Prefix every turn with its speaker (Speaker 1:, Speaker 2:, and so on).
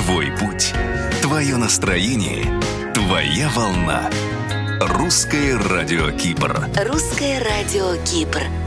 Speaker 1: Твой путь, твое настроение, твоя волна. Русское радио Кипр.
Speaker 2: Русское радио Кипр.